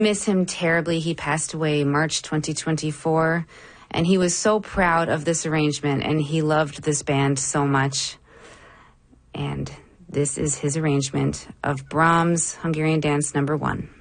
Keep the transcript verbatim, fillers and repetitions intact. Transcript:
Miss him terribly. He passed away March twenty twenty-four, and he was so proud of this arrangement, and he loved this band so much. And this is his arrangement of Brahms' Hungarian Dance Number One.